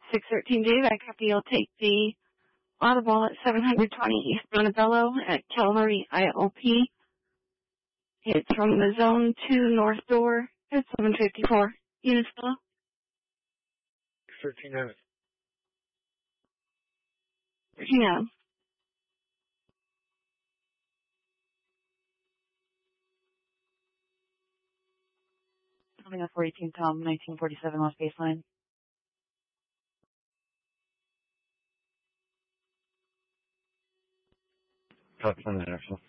613 Dave, I copy. You'll take the Audible at 720 East Montebello at Calvary IOP. It's from the Zone 2 North Door at 754 Unisville. 13 minutes. 13 Coming up 418 Tom, 1947 Lost Baseline. Top 10 actually.